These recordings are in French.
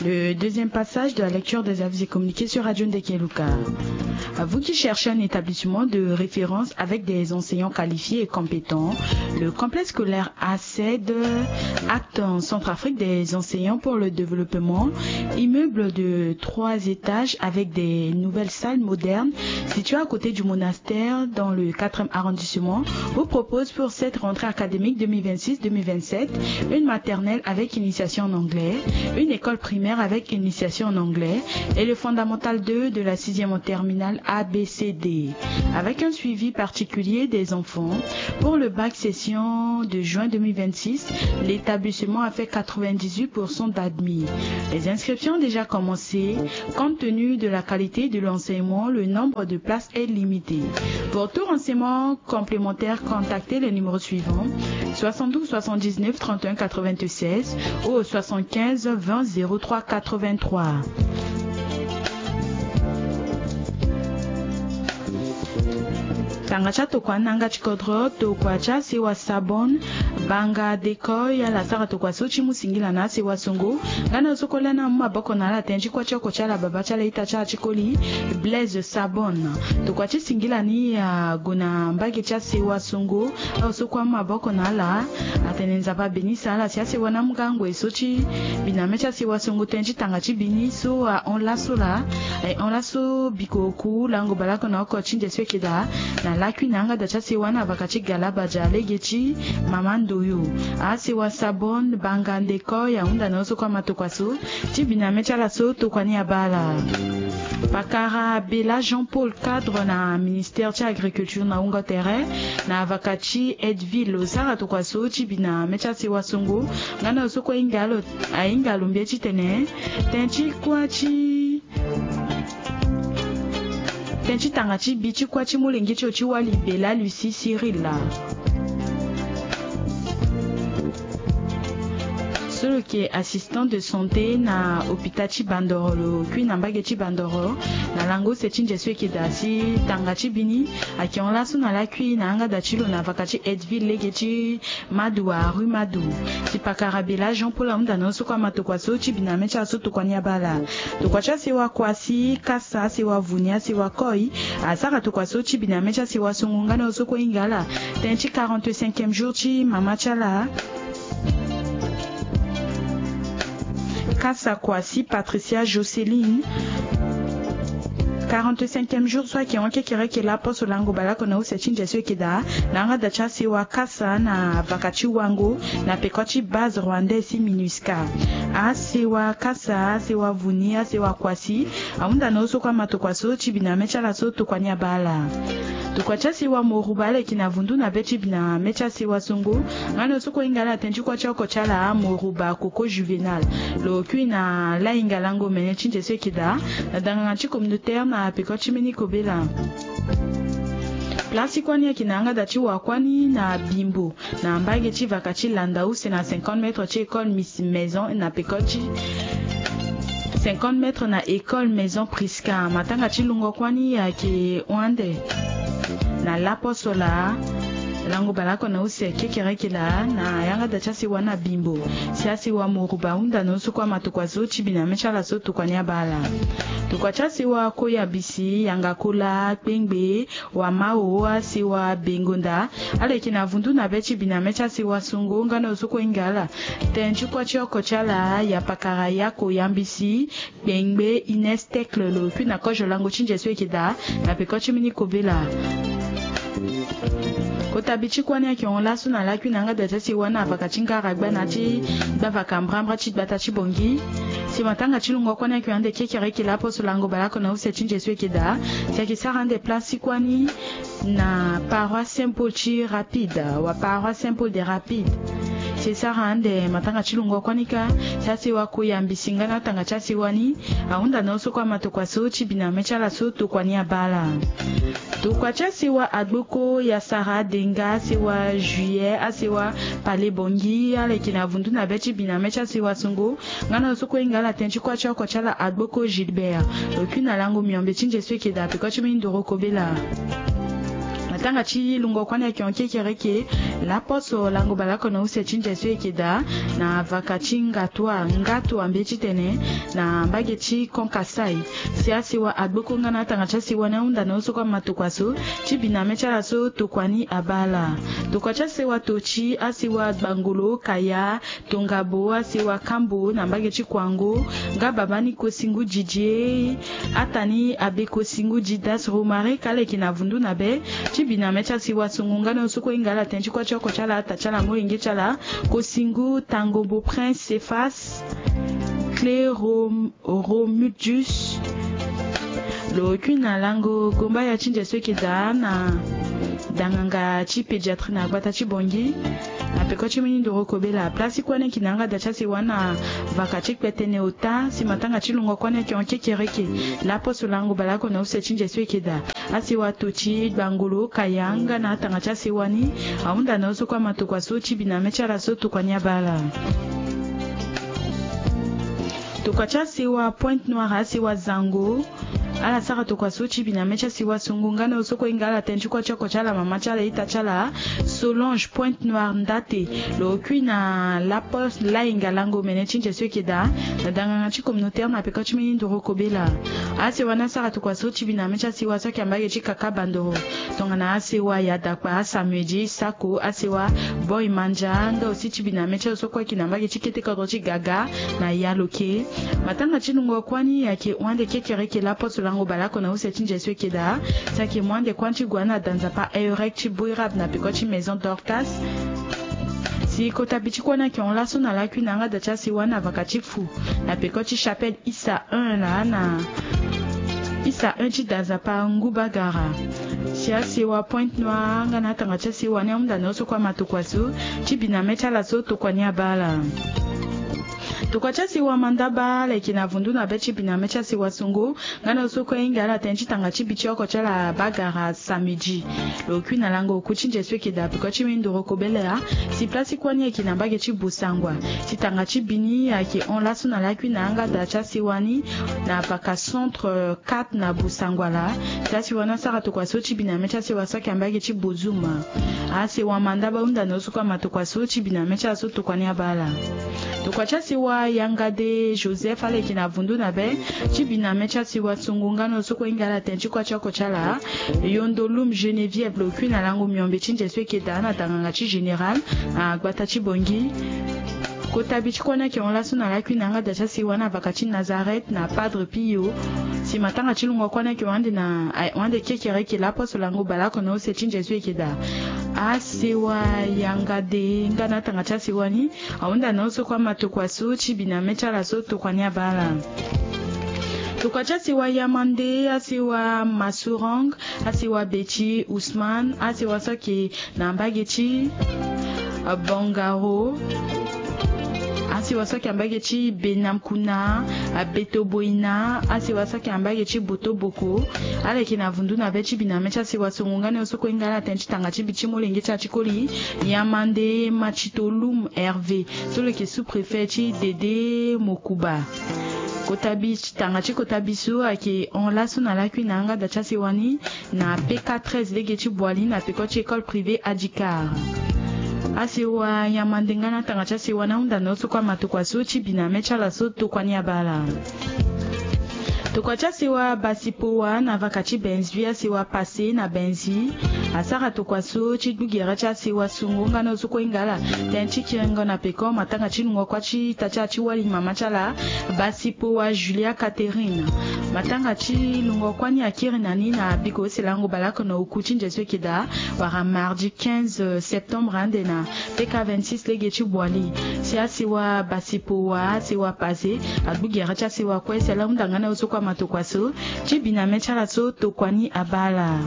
Le deuxième passage de la lecture des avis et communiqués sur Radio Ndekeluka. Vous qui cherchez un établissement de référence avec des enseignants qualifiés et compétents, le complexe scolaire ACED, Acte en Centrafrique des enseignants pour le développement, immeuble de 3 étages avec des nouvelles salles modernes situé à côté du monastère dans le 4e arrondissement, vous propose pour cette rentrée académique 2026-2027 une maternelle avec initiation en anglais, une école primaire avec initiation en anglais et le fondamental 2 de la 6e en terminale ABCD, avec un suivi particulier des enfants. Pour le bac session de juin 2026, l'établissement a fait 98% d'admis. Les inscriptions ont déjà commencé. Compte tenu de la qualité de l'enseignement, le nombre de places est limité. Pour tout renseignement complémentaire, contactez le numéro suivant 72 79 31 96 ou 75 20 03 83. Tangacha tokwa nanga chikodro tokwa cha siwa sabon banga deko ya la sara tokwa sochi musingila na siwa sungu ngana sokola na maboko na la tenji kwa choko cha la baba cha la ita cha chikoli blaze sabon tokwa chi singila ni ya guna mbage cha siwa sungu au sokwa maboko na la atenenza ba benisa la sia siwa na mgangwe sochi biname cha siwa sungu tenji tangachi biniso on laso bikoku lango balako na oko chinje swekida na lakwi nanga dacha siwana vakachi galaba jale gechi mamandoyo asiwa sabon bangandeko ya unda na oso kwa matokwaso chibina mecha la so tokwani abala Pakara Bela Jean-Paul cadre na ministère de l'agriculture na unga terre na vakachi Edville osara tokwaso chibina mecha siwa songo ngana oso kwa ingalo mbiechi tene tenchi kwachi Tenchi tangachi bichi kwa chimulengi chochi wali Bela Lucie Cyril la. Celui qui est assistant de santé na Opitachi Bandoro, puis na Mbagechi Bandoro, na lango setin jeswe ki dasi tangachi bini, aki on lasu na lakui na anga dachilo na vakachi Edville legechi Madua, rue Madu. Si pakarabela Jean-Paul Aunda no sukwa matokwaso chi binamecha so tokwanya bala. Tokwacha sewa kwasi, kasa sewa vunia sewa koi, asara tokwaso chi binamecha sewa sungunga no sukwa ingala. Tenchi 45e jour chi mamacha la. Kassa Kwasi, Patricia Jocelyne 45e jour soit qui ont qui la poste lango bala kona usetin jeswe kida nanga dacha siwa kasa na vakachi wango na pekochi base rwandaise minuska asiwa kasa asiwa vunia asiwa kwasi aunda no so kwa matokwaso chibina mecha la so tokwanya bala tukwacha siwa morubale kinavundu na bechi bina mecha siwa sungu ngano soko ingala tenji kwa choko chala moruba koko juvenal lo kuina la ingalango mene chinje sekida na danga chi communautaire na pekochi mini kobela Plasi kwani kinanga dachi wakwani na bimbo na mbage chi vakachi landau na 50 mètres chi école Miss Maison na pekochi 50 mètres na école Maison Priska matanga chilungo kwani yake wande na lapo sola lango balako na usi kekerekela na yanga dacha siwa na bimbo siasi wa moruba unda no sukwa matokwazo chibina mechala so tukwanya bala tukwacha siwa koya bisi yanga kula pengbe wa mao siwa bengonda ale kina vundu na bechi bina mecha siwa sungu ngano sukwa ingala tenchu kwa choko chala ya pakara yako yambisi pengbe inestekle lo kuna kojo lango chinje swekida na pekochi mini kobela Kotabichi kwani yaki on lasu na lakwi nanga dacha siwa na vakachinga ragba na chi bavaka mbrambra chi batachi bongi si matanga chilungo kwani yaki ande kekereki lapo solango balako na use chinje swekida siaki sarande plasi kwani na paroisse Saint-Paul chi rapide wa paroisse Saint-Paul de rapide c'est ça rande matanga chilungo kwanika sasi wa kuyambisinga na tanga chasi wani aunda na uso kwa matokwaso chi bina mecha la so to kwani abala tukwacha siwa adboko ya Sara Denga siwa Juillet asiwa Pale Bongi ale kina vundu na bechi bina mecha siwa sungu ngana soko ingala tenchi kwa choko chala adboko Gilbert okuna lango miombe chinje sweke da pekochi mindoro kobela matanga chi lungo kwana kionke kereke la poso lango balako na use chinje swe kida na vakachi ngatu ambechi tene na mbagechi konkasai siasi wa adboko ngana tanga chasi wana unda na uso kwa matukwaso chibina mechala so tukwani abala tukwacha sewa tochi asiwa bangulo kaya tongabo asiwa kambo na mbagechi kwango nga babani kosingu jije atani abe kosingu jidas romare kale kinavundu na be chibina mecha siwa sungunga na uso kwa ingala tenchi kwa choko chala tachala mo inge chala kosingu tangobo prince sefas Clé Romudus lo kuna lango gomba ya chinje sweke na danganga chi pediatri na gbata chi bongi na peko chi mini ndoro kobela plasi kwane kinanga dacha si wana vakachi kwetene ota si matanga chi lungo kwane kionke kereke la poso lango balako na use chinje sweke da asi watochi bangolo kayanga na tanga cha si wani aunda na uso kwa matokwa so chi binamecha la so tukwanya bala tukwacha siwa Pointe Noire siwa zango ala saka tukwa sochi binamecha siwa sungungana usoko ingala tenchi kwa choko chala mama chala ita chala Solange Pointe Noire ndate lo kuina la poste la ingalango mene chinje swekeda na danganga chi communautaire na peka chimini ndoro kobela ase wana saka tukwa sochi binamecha siwa soki ambage chi kaka bandoro tongana asewa ya dakwa asameji sako asewa boy manjanga usichi binamecha usoko kinambage chi kete kodrochi gaga na yaloke matanga chinungo kwani yake wande kekereke la poste lango balako na use chinje swekeda saki mwande kwanchi guana danzapa eurek buirab na pekochi maison d'Orcas si kota bichikwana ki on laso na la kunanga da chasi wana vakati fu na pekochi chapelle Issa 1 la na Issa 1 chi danzapa ngubagara siasi wa Pointe Noire ngana tanga chasi wana mda no so kwa matukwasu chibina mecha la so to kwanya bala tukwacha siwa mandaba like na vundu na bechi bina mecha siwa sungu ngana usoko ingala tenchi tanga chibichi oko chala bagara samedi lo kuna lango kuchinje sweke da piko chimindo rokobelea si plasi kwani ekina mbage chibusangwa si tanga chibini yake on laso na la kuna anga da chasi wani na paka centre 4 na busangwa la chasi wana saka tukwaso chibina mecha siwa soki ambage chibuzuma ase wa mandaba unda no suko matukwaso chibina mecha so tukwani abala tukwacha siwa yangade Joseph aleki na vundu na be chibina mecha siwa sungungano soko ingala tenchi kwa chako chala yondolum Geneviève lo kuna lango myombe chinje sweke dana tanganga chi general gbata chi bongi kota bichikona ki on laso na la kuna nga dacha siwa na vakachi Nazareth na Padre Pio si matanga chilungo kwana ki wande kekere ki la poso lango balako no se chinje sweke da asiwa yangade ngana tanga cha siwani aunda na uso kwa matukwasu chibina mecha la so tukwanya bala tukwacha siwa Yamande asiwa Masurang asiwa Bechi Usman asiwa soki na Mbagechi Bongaro asiwa soki ambage chi benamkuna betoboina asiwa soki ambage chi botoboko aleki na vundu na bechi binamecha siwa songungane osoko ingala tenchi tanga chi bichi molenge cha chikoli Yamande Machitolum Hervé solo ke sous-préfet chi Dede Mokuba kotabichi tanga chi kotabisu ake on laso na la kunanga da chasi wani na PK13 legechi boali na pekochi école privée Adikar asiwa Yamande ngana tanga chasi wana unda no so kwa matukwaso chibina mecha la so tukwani abala tukwacha siwa basipowa na vakachi benzwi asiwa pase na benzi asaka tukwaso chidugera cha siwa sungunga no so kwa ingala tenchi kirengo na peko matanga chinungo kwa chi tacha chi wali mama chala basipowa Julia Catherine matanga chi lungo kwani akiri nani na biko selango balako na ukuchinje swekida wara mardi 15 septembre andena PK26 legechi bwali si asiwa basipowa siwa pase adugera cha siwa kwa selango dangana uso kwa matukwaso chibina mecha la so tukwani abala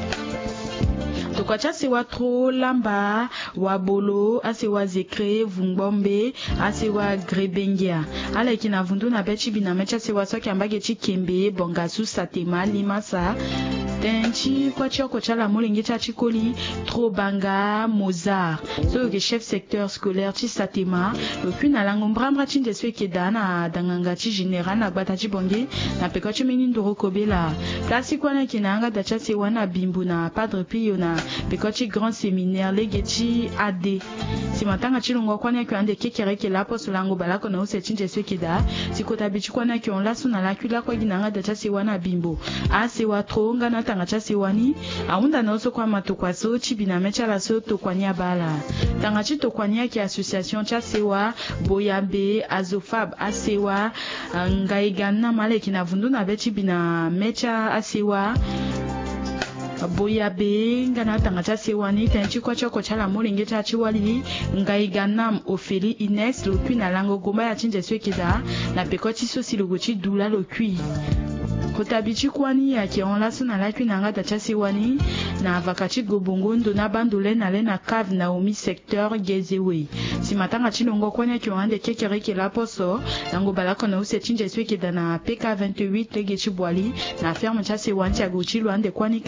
tukwacha siwa tro lamba wabolo asiwa zekre vungbombe asiwa grebengia aleki na vundu na bechi bina mecha siwa soki ambage chikembe bongasu satema limasa tenchi kwa choko chala molenge cha chikoli Trobanga Mozart so ke chef secteur scolaire chi Satema le na lango mbramra chi ndeswe kedana danganga chi général na bata chi bonge na peko chi mini ndoro kobela klasi kwana kinanga dacha se wana bimbu na padre pio na peko chi grand séminaire legechi AD si matanga chi longo kwana ki ande kekere ke la poso lango balako na ose chi ndeswe keda si kota bichi kwana ki on la suna la kula kwa ginanga dacha se wana bimbo a se wa tronga na tanga cha se wani aunda na oso kwa matokwa so chi bina mecha la so to kwanya bala tanga chi to kwanya ki association cha sewa boyabe azofab asewa ngaigana maleki na vundu na bechi bina mecha asewa boyabe ngana tanga cha sewani tenchi kwa choko chala molenge cha chiwali ngaiganam ofeli Ines lo kui na lango gomba ya chinje swekida na pekoti sosi logochi dula lo kui kotabichi kwani ya ki on lasu na lakwi na ngata cha sewani na vakachi gobongo ndo na bandole na lena cave na omi secteur gezewe si matanga chilongo kwani ki on ande kekere ke la poso nango balako na use chinje swekida na PK 28 legechi bwali na ferme cha sewani cha gochi lo ande kwani